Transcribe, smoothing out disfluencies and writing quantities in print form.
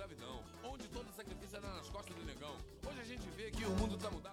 escravidão, onde todo sacrifício era nas costas do negão. Hoje a gente vê que o mundo tá mudado.